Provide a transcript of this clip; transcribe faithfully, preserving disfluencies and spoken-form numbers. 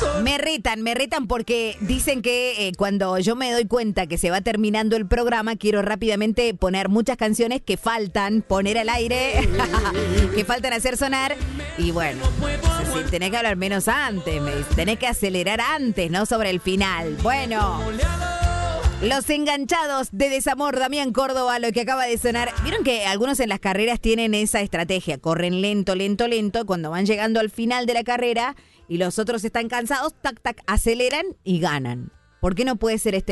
Me retan, me retan porque dicen que eh, cuando yo me doy cuenta que se va terminando el programa, quiero rápidamente poner muchas canciones que faltan poner al aire, que faltan hacer sonar. Y bueno, no sé si tenés que hablar menos antes, me dice, tenés que acelerar antes, ¿no? Sobre el final. Bueno, Los Enganchados de Desamor, Damián Córdoba, lo que acaba de sonar. Vieron que algunos en las carreras tienen esa estrategia, corren lento, lento, lento, cuando van llegando al final de la carrera y los otros están cansados, tac, tac, aceleran y ganan. ¿Por qué no puede ser este